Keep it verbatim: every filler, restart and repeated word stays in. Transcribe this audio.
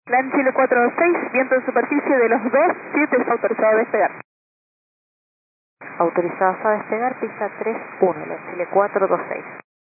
LAN Chile cuatro dos seis, viento en superficie de los dos siete, está autorizado a despegar. Autorizados a despegar, pista tres uno, LAN Chile cuatro dos seis.